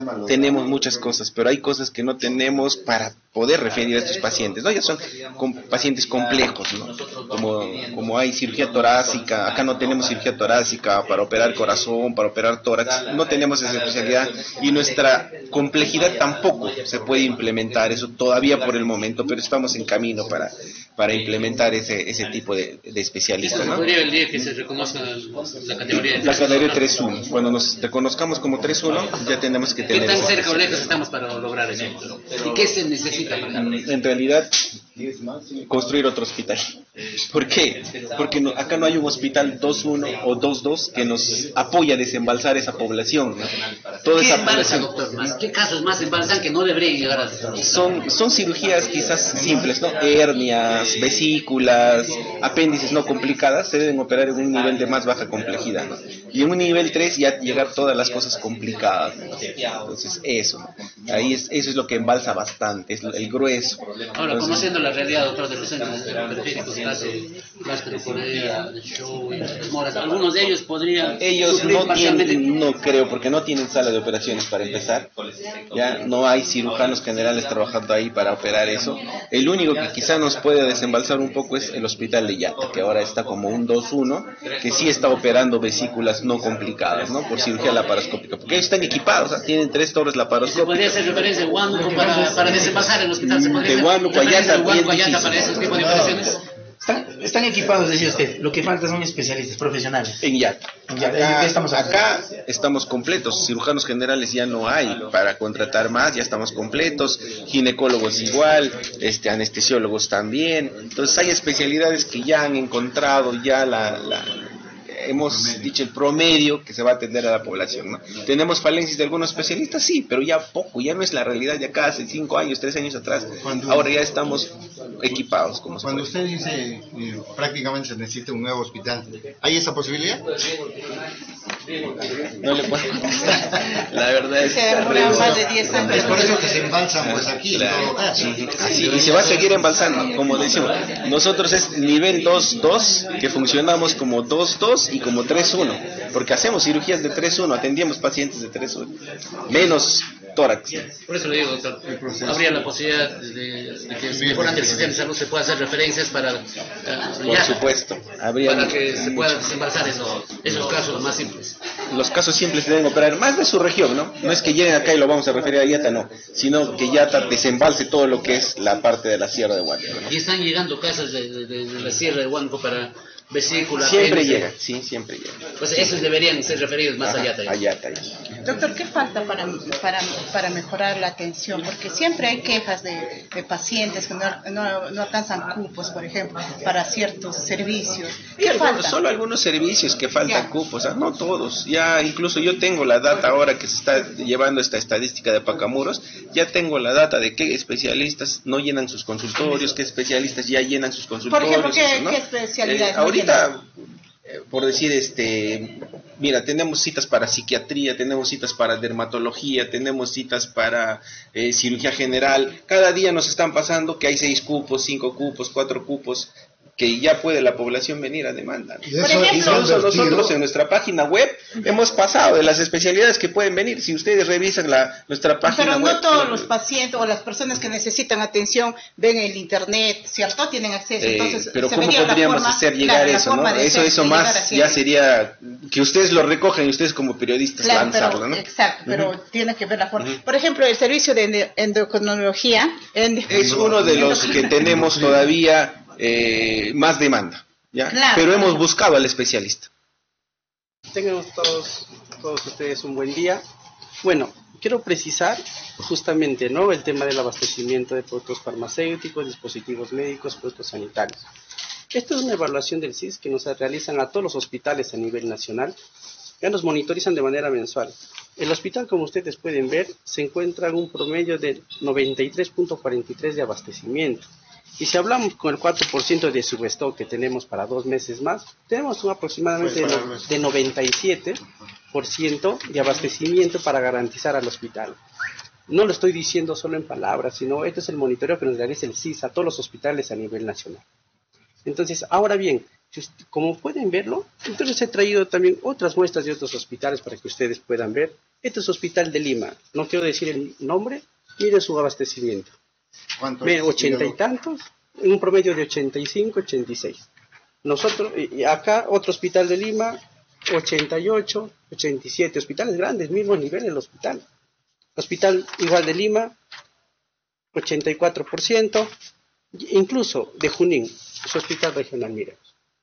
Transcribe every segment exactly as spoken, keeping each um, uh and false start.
tenemos muchas cosas, pero hay cosas que no tenemos para poder referir a estos pacientes, ¿no? Ya son com pacientes complejos, ¿no? Como, como hay cirugía torácica, acá no tenemos cirugía torácica para operar corazón, para operar tórax, no tenemos esa especialidad y nuestra complejidad tampoco se puede implementar eso todavía por el momento, pero estamos en camino para, para implementar ese, ese tipo de, de especialistas, ¿no? ¿Podría el día que se reconozca la categoría de La categoría tres uno, cuando nos reconozcamos como tres uno, ya tenemos que tener... ¿Qué tan cerca o lejos estamos para lograr eso? ¿Y qué se necesita para en realidad construir otro hospital? ¿Por qué? Porque no, acá no hay un hospital dos uno o dos dos que nos apoya a desembalsar esa población, ¿no? Toda ¿Qué esa embalsa, población. doctor? ¿Más? ¿Qué casos más embalsan que no deberían llegar a Son, son cirugías quizás simples, ¿no? Hernias, vesículas, apéndices no complicadas, se deben operar en un nivel de más baja complejidad, ¿no? Y en un nivel tres ya llegar todas las cosas complicadas, ¿no? Entonces eso, ¿no? Ahí es, eso es lo que embalsa bastante, es el grueso. Ahora, Entonces, conociendo la realidad, doctor, de los centros periféricos, caso Blasco de Corea, de Show y Las Moras, algunos de ellos podrían ellos sufrir no parcialmente. tienen, no creo, porque no tienen sala de operaciones para empezar, ya no hay cirujanos generales trabajando ahí para operar eso. El único que quizá nos puede desembalsar un poco es el hospital de Yata, que ahora está como un dos uno, que sí está operando vesículas no complicadas, ¿no? Por cirugía laparoscópica, porque ellos están equipados, o sea, tienen tres torres ¿Se laparoscópicas. podría hacer referencia de Huánuco para, para desembalsar el hospital? ¿Se podría De hacer Huánuco a referencia Yata, de Huánuco a bien Yata para difícil. ese tipo de operaciones? Están, están equipados, decía usted. Lo que falta son especialistas profesionales. En Yata. Ya, Acá, ¿qué estamos hablando? acá estamos completos, cirujanos generales ya no hay para contratar más, ya estamos completos, ginecólogos igual, este, anestesiólogos también. Entonces hay especialidades que ya han encontrado ya la, la hemos dicho el promedio que se va a atender a la población, ¿no? ¿Tenemos falencias de algunos especialistas? Sí, pero ya poco, ya no es la realidad de acá hace cinco años, tres años atrás. Cuando, ahora ya estamos equipados. Como se cuando puede. usted dice eh, prácticamente se necesita un nuevo hospital, ¿hay esa posibilidad? No le puedo contestar. La verdad es Se demoran más de diez años. Es por eso que se embalsan pues aquí, en todo caso. Así, y se va a seguir embalsando, como decimos. Nosotros es nivel dos dos, que funcionamos como dos dos y como tres uno, porque hacemos cirugías de tres uno, atendíamos pacientes de tres uno, menos tórax. Por eso le digo, doctor, habría la posibilidad de, de que mejorando el sistema de salud se pueda hacer referencias para, uh, Por ya, supuesto, habría para que se puedan desembalsar esos, esos casos más simples. los casos simples se deben operar más de su región, ¿no? No es que lleguen acá y lo vamos a referir a Yata, no, sino que Yata desembalse todo lo que es la parte de la Sierra de Huánuco, ¿no? Y están llegando casos de, de, de, de la Sierra de Huánuco para vesícula, Siempre apéndice. llega, sí, siempre llega. Pues esos deberían ser referidos más allá Ajá, también. a Yata, ya. Doctor, ¿qué falta para, para, para mejorar la atención? Porque siempre hay quejas de, de pacientes que no, no, no alcanzan cupos, por ejemplo, para ciertos servicios. Y ¿Qué algunos- falta? solo algunos servicios que faltan Ya. cupos, ¿ah? No todos. Ya incluso yo tengo la data ahora que se está llevando esta estadística de Pacamuros, ya tengo la data de qué especialistas no llenan sus consultorios, qué especialistas ya llenan sus Por consultorios. ejemplo, ¿qué, eso, ¿no? qué especialidades? Eh, no ahorita, eh, por decir, este, mira, tenemos citas para psiquiatría, tenemos citas para dermatología, tenemos citas para eh, cirugía general. Cada día nos están pasando que hay seis cupos, cinco cupos, cuatro cupos, que ya puede la población venir a demanda. Y Por eso, ejemplo, Incluso invertido, nosotros en nuestra página web hemos pasado de las especialidades que pueden venir. Si ustedes revisan la, nuestra página Pero web... no todos los pacientes o las personas que necesitan atención ven el internet, ¿cierto? Tienen acceso. Eh, Entonces, pero se ¿cómo vería la podríamos forma- hacer llegar claro, la eso, no? forma de Eso, hacer- eso de llegar más hacia ya ahí. sería que ustedes lo recogen y ustedes como periodistas Claro, pero, lanzarlo, ¿no? exacto, pero Ujú. tiene que ver la forma. Ujú. Por ejemplo, el servicio de ende- endocrinología ende- Es uno de los que tenemos todavía eh, más demanda, ¿ya? Claro. Pero hemos buscado al especialista. Tengan todos, todos ustedes un buen día. Bueno, quiero precisar justamente, ¿no?, el tema del abastecimiento de productos farmacéuticos, dispositivos médicos, productos sanitarios. Esto es una evaluación del C I S que nos realizan a todos los hospitales a nivel nacional. Ya nos monitorizan de manera mensual. El hospital, como ustedes pueden ver, se encuentra en un promedio de noventa y tres punto cuarenta y tres de abastecimiento. Y si hablamos con el cuatro por ciento de substock que tenemos para dos meses más, tenemos un aproximadamente de, no- de noventa y siete por ciento de abastecimiento para garantizar al hospital. No lo estoy diciendo solo en palabras, sino este es el monitoreo que nos realiza el C I S a todos los hospitales a nivel nacional. Entonces, ahora bien, si usted- como pueden verlo, entonces he traído también otras muestras de otros hospitales para que ustedes puedan ver Este es Hospital de Lima, no quiero decir el nombre, miren su abastecimiento. ¿Cuánto Miren, es? ochenta y tantos, en un promedio de ochenta y cinco, ochenta y seis. Nosotros, y acá, otro Hospital de Lima, ochenta y ocho, ochenta y siete, hospitales grandes, mismo nivel el hospital. Hospital igual de Lima, ochenta y cuatro por ciento, incluso de Junín, su hospital regional, miren.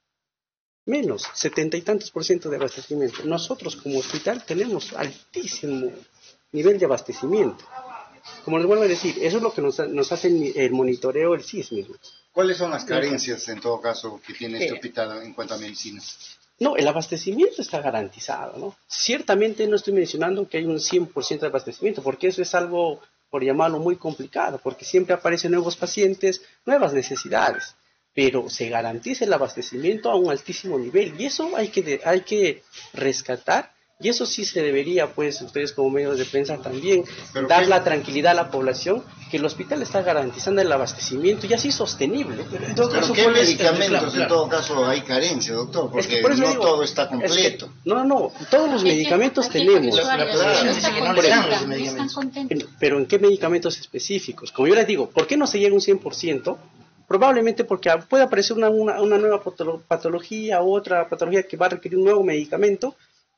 Menos, setenta y tantos por ciento de abastecimiento. Nosotros como hospital tenemos altísimo nivel de abastecimiento. Como les vuelvo a decir, eso es lo que nos, nos hace el monitoreo, el C I S mismo. ¿Cuáles son las carencias, en todo caso, que tiene este Eh, hospital en cuanto a medicina? No, el abastecimiento está garantizado, ¿no? Ciertamente no estoy mencionando que hay un cien por ciento de abastecimiento, porque eso es algo, por llamarlo, muy complicado, porque siempre aparecen nuevos pacientes, nuevas necesidades, pero se garantiza el abastecimiento a un altísimo nivel, y eso hay que, hay que rescatar, y eso sí se debería, pues, ustedes como medios de prensa también, ¿Pero dar qué? la tranquilidad a la población, que el hospital está garantizando el abastecimiento, y así sostenible. En todo ¿Pero caso, qué ¿cuál es el medicamentos, reclamo? en Claro. todo caso, hay carencia, doctor? Es Porque que por eso no digo, todo está es que- completo. no, no, todos los medicamentos tenemos. La, la población dice que no les dan los medicamentos. En- Pero ¿en qué medicamentos específicos? Como yo les digo, ¿por qué no se llega a un cien por ciento? Probablemente porque puede aparecer una, una, una nueva patolo- patología u otra patología que va a requerir un nuevo medicamento.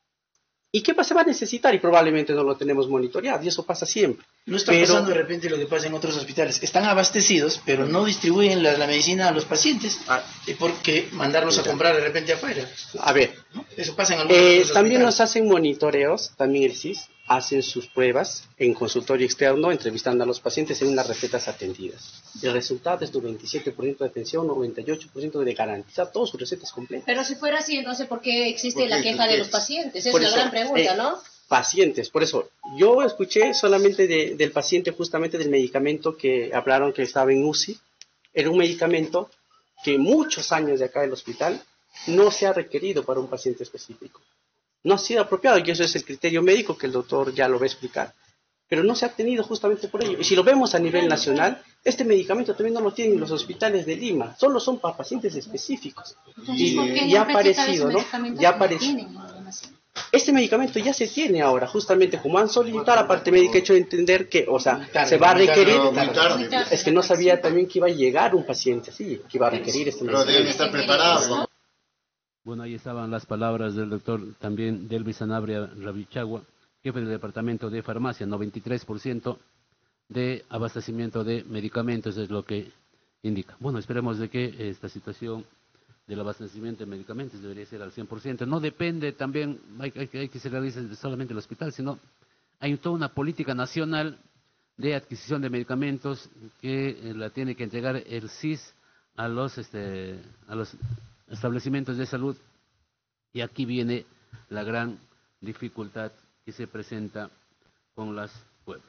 ¿Y qué se va a necesitar? Y probablemente no lo tenemos monitoreado, y eso pasa siempre. No está Pero- pasando de repente lo que pasa en otros hospitales. Están abastecidos, pero no distribuyen la, la medicina a los pacientes. Ah. ¿Y por qué mandarlos a comprar de repente afuera? A ver, ¿No? Eso pasa en algunos Eh, otros también nos hospitales. hacen monitoreos, también el C I S, hacen sus pruebas en consultorio externo, entrevistando a los pacientes en las recetas atendidas. El resultado es noventa y siete por ciento de atención, noventa y ocho por ciento de garantizar todas sus recetas completas. Pero si fuera así, entonces, ¿por qué existe ¿Por qué? la queja de ¿Por los qué? pacientes? Es Por la eso, gran pregunta, eh, ¿no? Pacientes, por eso, yo escuché solamente de- del paciente justamente del medicamento que hablaron que estaba en U C I. Era un medicamento que muchos años de acá del hospital no se ha requerido para un paciente específico. No ha sido apropiado, y eso es el criterio médico que el doctor ya lo va a explicar. Pero no se ha tenido justamente por ello. Y si lo vemos a nivel nacional, este medicamento también no lo tienen los hospitales de Lima, solo son para pacientes específicos. Y, ¿Por qué y ha no recetar ese aparecido, ¿no? medicamento Ya que no apareció. tienen en la nación? Este medicamento ya se tiene ahora, justamente como han solicitado, la parte médica ha hecho entender que, o sea, tarde, se va a muy tarde, requerir. Pero muy tarde. tarde. Es que no sabía también que iba a llegar un paciente así, que iba a requerir este Pero deben medicamento. estar preparados. Bueno, ahí estaban las palabras del doctor también Delvis Sanabria Rabichagua, jefe del departamento de farmacia, noventa y tres por ciento de abastecimiento de medicamentos es lo que indica. Bueno, esperemos de que esta situación del abastecimiento de medicamentos debería ser al cien por ciento. No depende también, hay, hay, hay que se realice solamente el hospital, sino hay toda una política nacional de adquisición de medicamentos que eh, la tiene que entregar el C I S a los, este, a los establecimientos de salud, y aquí viene la gran dificultad que se presenta con los pueblos.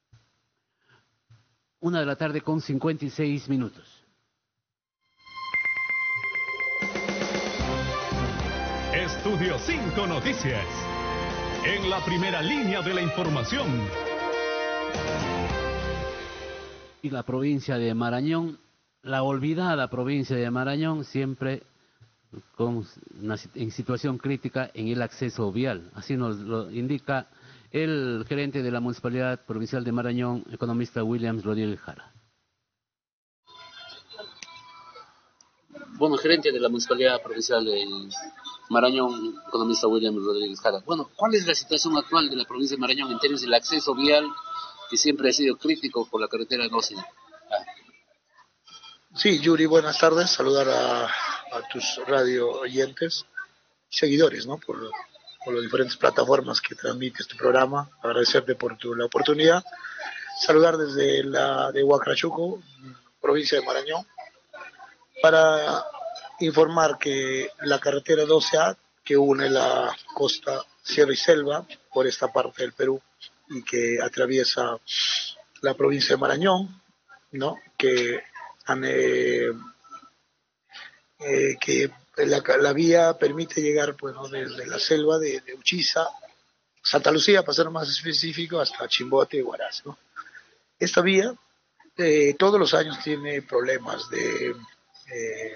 Una de la tarde con cincuenta y seis minutos. Estudio cinco Noticias. En la primera línea de la información. Y la provincia de Marañón, la olvidada provincia de Marañón, siempre con una, en situación crítica en el acceso vial. Así nos lo indica el gerente de la Municipalidad Provincial de Marañón, economista Williams Rodríguez Jara. Bueno, gerente de la Municipalidad Provincial de Marañón, economista Williams Rodríguez Jara. Bueno, ¿cuál es la situación actual de la provincia de Marañón en términos del acceso vial, que siempre ha sido crítico por la carretera doce? Ah. Sí, Yuri, buenas tardes. Saludar a, a tus radio oyentes, seguidores, ¿no? Por, por las diferentes plataformas que transmite este programa. Agradecerte por tu, la oportunidad. Saludar desde la de Huacrachuco, provincia de Marañón, para informar que la carretera doce A, que une la costa Sierra y Selva por esta parte del Perú y que atraviesa la provincia de Marañón, ¿no? Que han, eh, eh, que la, la vía permite llegar, bueno, desde la selva de, de Uchiza, Santa Lucía, para ser más específico, hasta Chimbote y Huaraz, ¿no? Esta vía eh, todos los años tiene problemas de eh,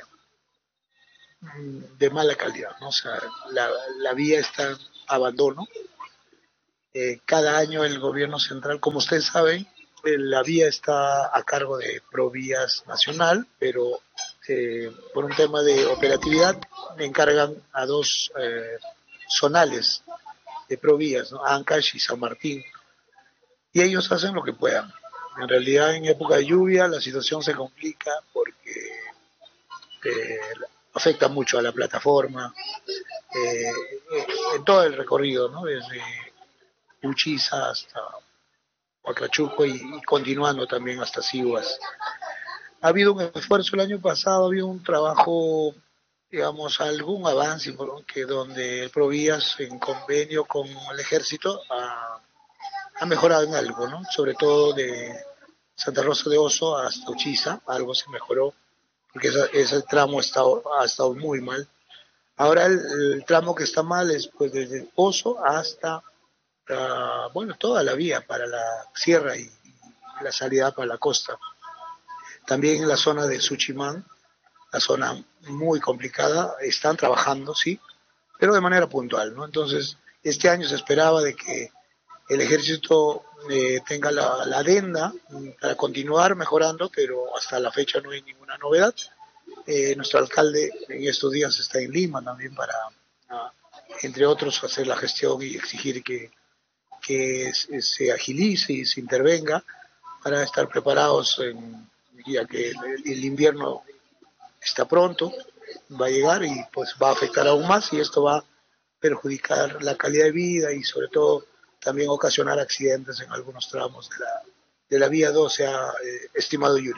de mala calidad, ¿no? O sea, la, la vía está en abandono Eh, cada año el gobierno central, como ustedes saben, eh, la vía está a cargo de Provías Nacional, pero eh, por un tema de operatividad me encargan a dos eh, zonales de Provías, ¿no? Ancash y San Martín, y ellos hacen lo que puedan. En realidad, en época de lluvia la situación se complica porque eh, afecta mucho a la plataforma, eh, en todo el recorrido, ¿no? Desde Uchiza hasta Huacrachuco y, y continuando también hasta Sihuas. Ha habido un esfuerzo el año pasado, ha habido un trabajo, digamos, algún avance, que donde Provías, en convenio con el ejército, ha, ha mejorado en algo, ¿no? Sobre todo de Santa Rosa de Oso hasta Uchiza, algo se mejoró, porque esa, ese tramo ha estado, ha estado muy mal. Ahora el, el tramo que está mal es pues desde Oso hasta, uh, bueno, toda la vía para la sierra y, y la salida para la costa. También en la zona de Suchimán, la zona muy complicada, están trabajando, sí, pero de manera puntual, ¿no? Entonces, este año se esperaba de que el ejército eh, tenga la, la adenda para continuar mejorando, pero hasta la fecha no hay ninguna novedad. Eh, nuestro alcalde en estos días está en Lima también para, a, entre otros, hacer la gestión y exigir que, que se, se agilice y se intervenga para estar preparados, en, ya que el, el invierno está pronto, va a llegar y pues va a afectar aún más, y esto va a perjudicar la calidad de vida y sobre todo también ocasionar accidentes en algunos tramos de la, de la vía doce, eh, estimado Yuri.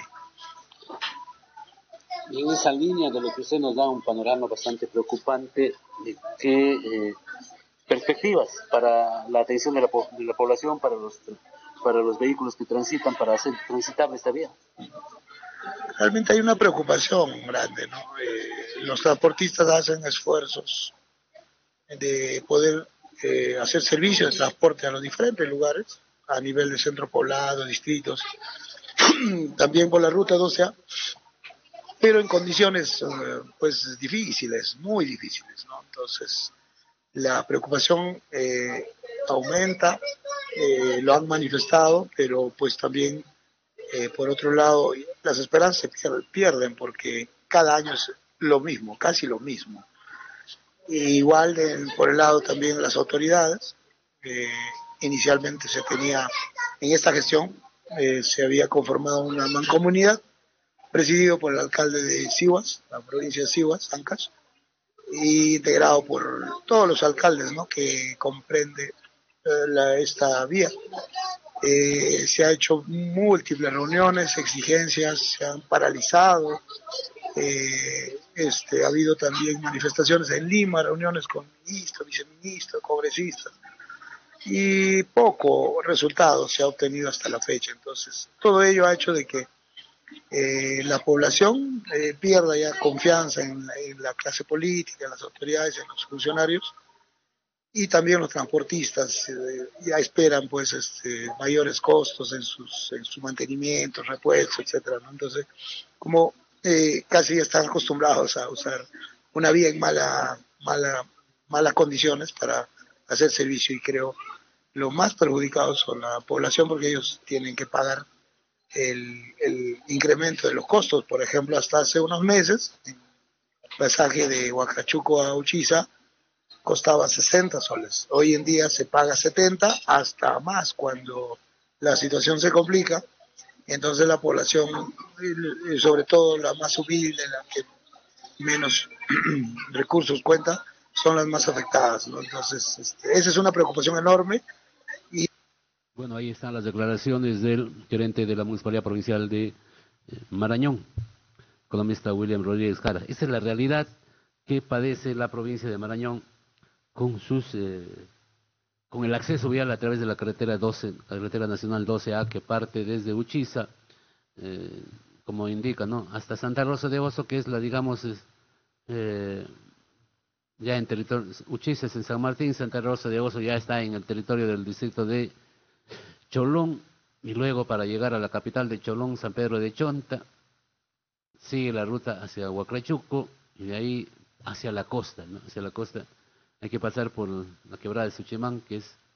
Y en esa línea de lo que usted nos da un panorama bastante preocupante, de qué eh, perspectivas para la atención de la, de la población, para los, para los vehículos que transitan, para hacer transitable esta vía. Realmente hay una preocupación grande, ¿no? Eh, los transportistas hacen esfuerzos de poder eh, hacer servicios de transporte a los diferentes lugares, a nivel de centro poblado, distritos, también por la ruta doce A, pero en condiciones eh, pues difíciles, muy difíciles, ¿no? Entonces la preocupación eh, aumenta, eh, lo han manifestado, pero pues también eh, por otro lado las esperanzas se pierden, pierden porque cada año es lo mismo, casi lo mismo. Y igual de, por el lado también de las autoridades, eh, inicialmente se tenía, en esta gestión eh, se había conformado una mancomunidad presidido por el alcalde de Sihuas, la provincia de Sihuas, Ancash, y integrado por todos los alcaldes, ¿no?, que comprende eh, la, esta vía. Eh, se ha hecho múltiples reuniones, exigencias, se han paralizado. Eh, este, ha habido también manifestaciones en Lima, reuniones con ministros, viceministros, congresistas, y poco resultado se ha obtenido hasta la fecha. Entonces, todo ello ha hecho de que eh, la población eh, pierda ya confianza en la, en la clase política, en las autoridades, en los funcionarios, y también los transportistas eh, ya esperan pues este, mayores costos en, sus, en su mantenimiento, repuestos, etcétera, ¿no? Entonces, como eh, casi están acostumbrados a usar una vía en mala, mala, malas condiciones para hacer servicio, y creo lo más perjudicados son la población, porque ellos tienen que pagar el, el incremento de los costos. Por ejemplo, hasta hace unos meses, el pasaje de Huacrachuco a Uchiza costaba sesenta soles. Hoy en día se paga setenta, hasta más cuando la situación se complica. Entonces la población, sobre todo la más humilde, la que menos recursos cuenta, son las más afectadas, ¿no? Entonces, este, esa es una preocupación enorme. Y bueno, ahí están las declaraciones del gerente de la Municipalidad Provincial de eh, Marañón, economista William Rodríguez Jara. Esa es la realidad que padece la provincia de Marañón con sus eh, con el acceso vial a través de la carretera doce, la carretera nacional doce A, que parte desde Uchiza, eh, como indica, ¿no?, hasta Santa Rosa de Oso, que es la, digamos, es, eh, ya en territorio, Uchiza es en San Martín, Santa Rosa de Oso ya está en el territorio del distrito de Cholón, y luego para llegar a la capital de Cholón, San Pedro de Chonta, sigue la ruta hacia Huacrachuco, y de ahí hacia la costa, ¿no?, hacia la costa. Hay que pasar por la quebrada de Suchimán, que es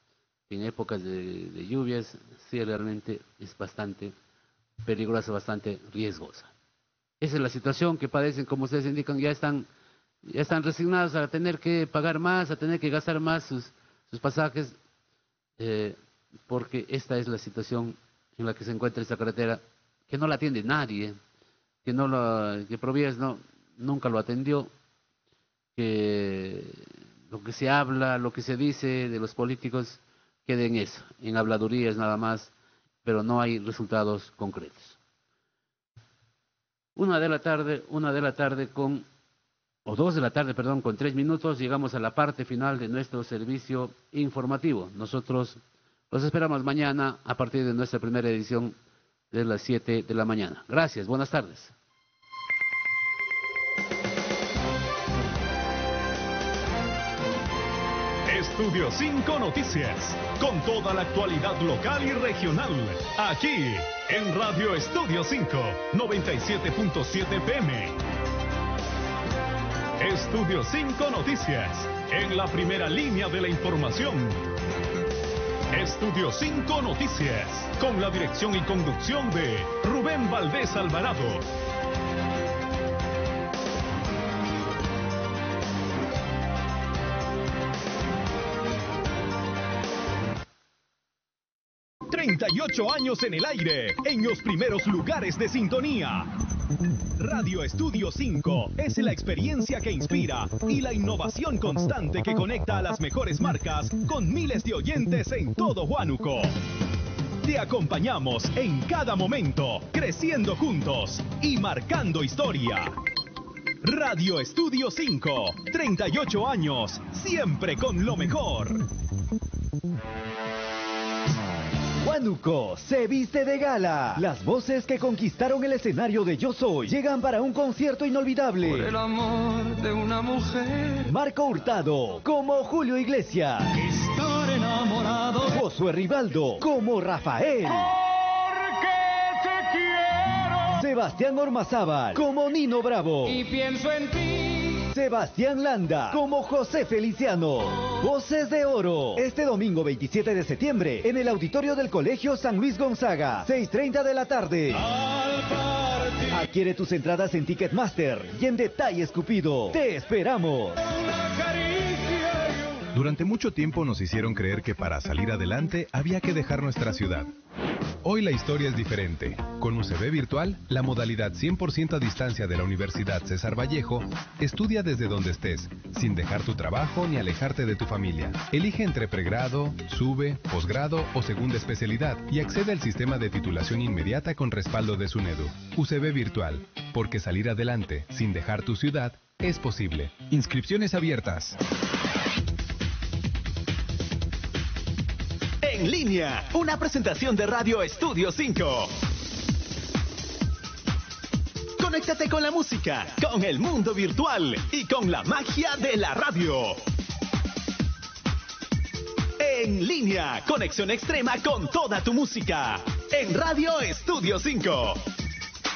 En épocas de, de lluvias, sí, realmente es bastante peligrosa, bastante riesgosa. Esa es la situación que padecen, como ustedes indican, ya están, ya están resignados a tener que pagar más, a tener que gastar más sus, sus pasajes, eh, porque esta es la situación en la que se encuentra esta carretera, que no la atiende nadie, que no lo, que Provías no, nunca lo atendió, que lo que se habla, lo que se dice de los políticos queda en eso, en habladurías nada más, pero no hay resultados concretos. Una de la tarde, una de la tarde con, o dos de la tarde, perdón, con tres minutos, llegamos a la parte final de nuestro servicio informativo. Nosotros los esperamos mañana a partir de nuestra primera edición de las siete de la mañana. Gracias, buenas tardes. Estudio cinco Noticias, con toda la actualidad local y regional, aquí en Radio Estudio cinco, noventa y siete punto siete F M. Estudio cinco Noticias, en la primera línea de la información. Estudio cinco Noticias, con la dirección y conducción de Rubén Valdés Alvarado. treinta y ocho años en el aire, en los primeros lugares de sintonía. Radio Estudio cinco es la experiencia que inspira y la innovación constante que conecta a las mejores marcas con miles de oyentes en todo Huánuco. Te acompañamos en cada momento, creciendo juntos y marcando historia. Radio Estudio cinco, treinta y ocho años, siempre con lo mejor. Huánuco se viste de gala. Las voces que conquistaron el escenario de Yo Soy llegan para un concierto inolvidable. Por el amor de una mujer. Marco Hurtado como Julio Iglesias. Estar enamorado. Josué Rivaldo como Rafael. Porque te quiero. Sebastián Ormazábal como Nino Bravo. Y pienso en ti. Sebastián Landa como José Feliciano. Voces de Oro. Este domingo veintisiete de septiembre en el auditorio del Colegio San Luis Gonzaga. seis treinta de la tarde. Adquiere tus entradas en Ticketmaster y en Detalles Cupido. ¡Te esperamos! Durante mucho tiempo nos hicieron creer que para salir adelante había que dejar nuestra ciudad. Hoy la historia es diferente. Con U C B Virtual, la modalidad cien por ciento a distancia de la Universidad César Vallejo, estudia desde donde estés, sin dejar tu trabajo ni alejarte de tu familia. Elige entre pregrado, sube, posgrado o segunda especialidad y accede al sistema de titulación inmediata con respaldo de SUNEDU. U C B Virtual, porque salir adelante, sin dejar tu ciudad, es posible. Inscripciones abiertas. En línea, una presentación de Radio Estudio cinco. Conéctate con la música, con el mundo virtual y con la magia de la radio. En línea, conexión extrema con toda tu música. En Radio Estudio cinco.